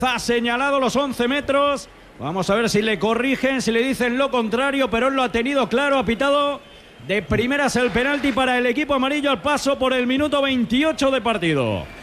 Ha señalado los 11 metros. Vamos a ver si le corrigen, si le dicen lo contrario, pero él lo ha tenido claro, ha pitado de primeras el penalti para el equipo amarillo al paso por el minuto 28 de partido.